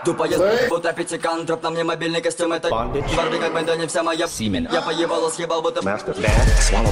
Тупая будто пятикан, дроп на мне мобильный костюм, это твердый как бенда, не вся моя. Я поебало съебал, будто Master Dad, swallow